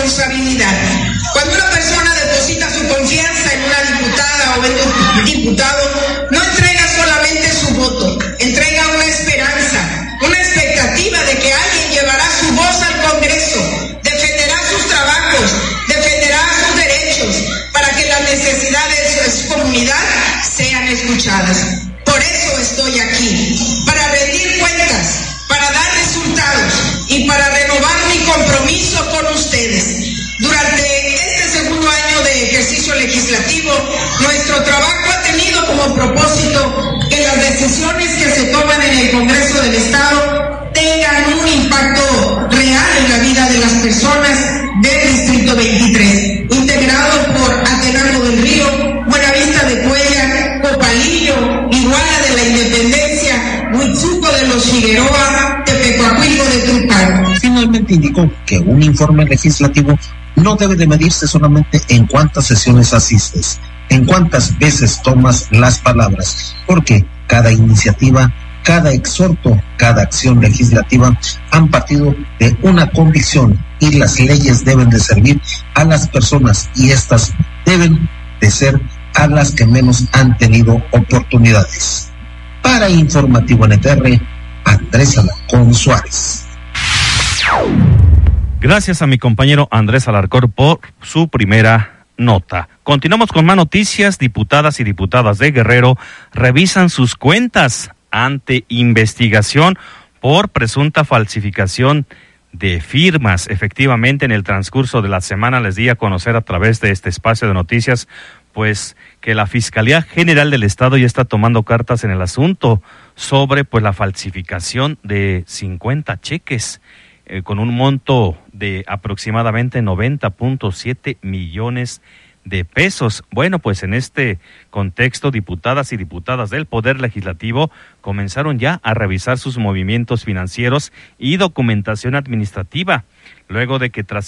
responsabilidad. Cuando una persona deposita su confianza en una diputada o en un diputado, no entrega solamente su voto, entrega una esperanza, una expectativa de que alguien llevará su voz al Congreso, defenderá sus trabajos, defenderá sus derechos, para que las necesidades de su comunidad sean escuchadas. Por eso estoy aquí, para rendir cuentas, para dar resultados y para renovar mi compromiso con ustedes. Durante este segundo año de ejercicio legislativo, nuestro trabajo ha tenido como propósito que las decisiones que se toman en el Congreso del Estado tengan un impacto real en la vida de las personas del Distrito 23, integrado por Atenango del Río, Buenavista de Cuellar, Copalillo, Iguala de la Independencia, Huitzuco de los Figueroa, Tepecuacuilco de Tulcán. Finalmente indicó que un informe legislativo no debe de medirse solamente en cuántas sesiones asistes, en cuántas veces tomas las palabras, porque cada iniciativa, cada exhorto, cada acción legislativa han partido de una convicción y las leyes deben de servir a las personas y estas deben de ser a las que menos han tenido oportunidades. Para Informativo NTR, Andrés Alarcón Suárez. Gracias a mi compañero Andrés Alarcón por su primera nota. Continuamos con más noticias. Diputadas y diputadas de Guerrero revisan sus cuentas ante investigación por presunta falsificación de firmas. Efectivamente, en el transcurso de la semana les di a conocer a través de este espacio de noticias, pues que la Fiscalía General del Estado ya está tomando cartas en el asunto sobre pues la falsificación de 50 cheques con un monto de aproximadamente 90.7 millones de pesos. Bueno, pues en este contexto, diputadas y diputadas del Poder Legislativo comenzaron ya a revisar sus movimientos financieros y documentación administrativa, luego de que tras